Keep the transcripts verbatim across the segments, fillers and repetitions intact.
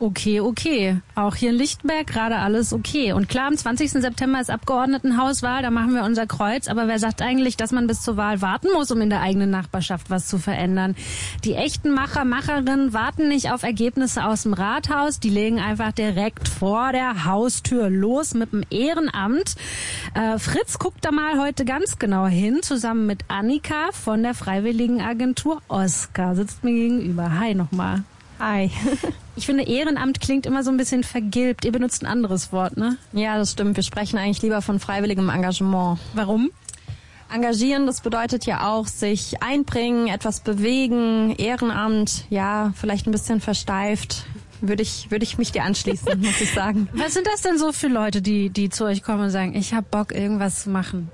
Okay, okay. Auch hier in Lichtenberg gerade alles okay. Und klar, am zwanzigsten September ist Abgeordnetenhauswahl, da machen wir unser Kreuz. Aber wer sagt eigentlich, dass man bis zur Wahl warten muss, um in der eigenen Nachbarschaft was zu verändern? Die echten Macher, Macherinnen warten nicht auf Ergebnisse aus dem Rathaus. Die legen einfach direkt vor der Haustür los mit dem Ehrenamt. Äh, Fritz guckt da mal heute ganz genau hin, zusammen mit Annika von der Freiwilligenagentur Oskar. Sitzt mir gegenüber. Hi nochmal. Hi. Ich finde, Ehrenamt klingt immer so ein bisschen vergilbt. Ihr benutzt ein anderes Wort, ne? Ja, das stimmt. Wir sprechen eigentlich lieber von freiwilligem Engagement. Warum? Engagieren, das bedeutet ja auch sich einbringen, etwas bewegen. Ehrenamt, ja, vielleicht ein bisschen versteift. Würde ich, würde ich mich dir anschließen, muss ich sagen. Was sind das denn so für Leute, die, die zu euch kommen und sagen, ich habe Bock, irgendwas zu machen?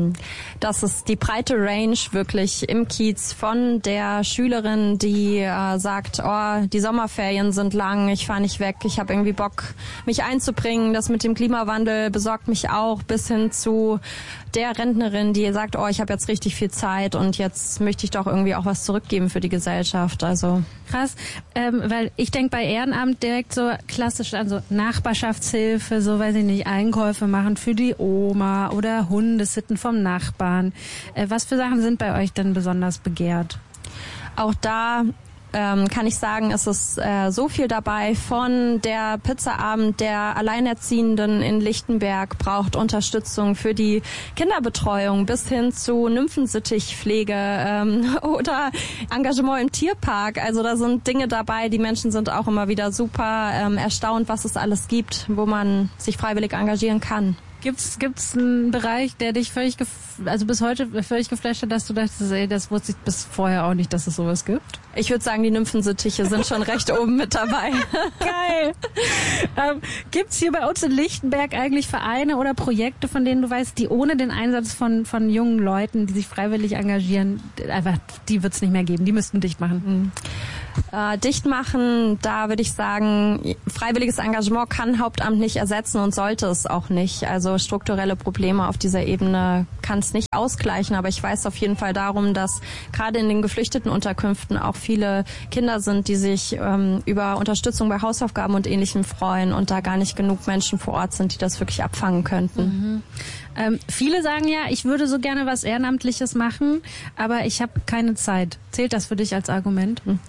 Das ist die breite Range wirklich im Kiez von der Schülerin, die äh, sagt, oh, die Sommerferien sind lang, ich fahre nicht weg, ich habe irgendwie Bock, mich einzubringen. Das mit dem Klimawandel besorgt mich auch, bis hin zu der Rentnerin, die sagt, oh, ich habe jetzt richtig viel Zeit und jetzt möchte ich doch irgendwie auch was zurückgeben für die Gesellschaft. Also krass, ähm, weil ich denke bei Ehrenamt direkt so klassisch an so Nachbarschaftshilfe, so weiß ich nicht, Einkäufe machen für die Oma oder Hundesitten vom Nachbarn. Äh, was für Sachen sind bei euch denn besonders begehrt? Auch da ähm, kann ich sagen, es ist äh, so viel dabei, von der Pizzaabend der Alleinerziehenden in Lichtenberg braucht Unterstützung für die Kinderbetreuung bis hin zu Nymphensittichpflege ähm, oder Engagement im Tierpark. Also da sind Dinge dabei, die Menschen sind auch immer wieder super ähm, erstaunt, was es alles gibt, wo man sich freiwillig engagieren kann. Gibt's gibt's einen Bereich, der dich völlig, gef- also bis heute völlig geflasht hat, dass du dachtest, ey, das wusste ich bis vorher auch nicht, dass es sowas gibt? Ich würde sagen, die Nymphensittiche sind schon recht oben mit dabei. Geil. Ähm, gibt's hier bei uns in Lichtenberg eigentlich Vereine oder Projekte, von denen du weißt, die ohne den Einsatz von von jungen Leuten, die sich freiwillig engagieren, einfach, die wird's nicht mehr geben, die müssten dicht machen? Mhm. Äh, dicht machen, da würde ich sagen, freiwilliges Engagement kann Hauptamt nicht ersetzen und sollte es auch nicht. Also strukturelle Probleme auf dieser Ebene kann es nicht ausgleichen, aber ich weiß auf jeden Fall darum, dass gerade in den geflüchteten Unterkünften auch viele Kinder sind, die sich ähm, über Unterstützung bei Hausaufgaben und Ähnlichem freuen und da gar nicht genug Menschen vor Ort sind, die das wirklich abfangen könnten. Mhm. Ähm, viele sagen ja, ich würde so gerne was Ehrenamtliches machen, aber ich habe keine Zeit. Zählt das für dich als Argument? Mhm.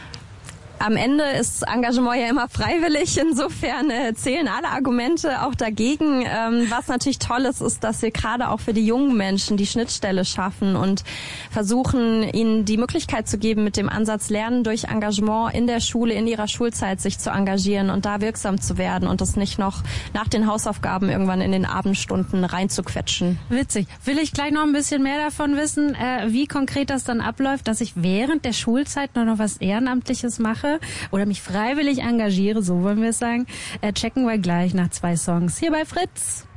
Am Ende ist Engagement ja immer freiwillig, insofern äh, zählen alle Argumente auch dagegen. Ähm, was natürlich toll ist, ist, dass wir gerade auch für die jungen Menschen die Schnittstelle schaffen und versuchen, ihnen die Möglichkeit zu geben, mit dem Ansatz Lernen durch Engagement in der Schule, in ihrer Schulzeit sich zu engagieren und da wirksam zu werden und das nicht noch nach den Hausaufgaben irgendwann in den Abendstunden reinzuquetschen. Witzig. Will ich gleich noch ein bisschen mehr davon wissen, äh, wie konkret das dann abläuft, dass ich während der Schulzeit nur noch was Ehrenamtliches mache oder mich freiwillig engagiere, so wollen wir es sagen, äh, checken wir gleich nach zwei Songs hier bei Fritz.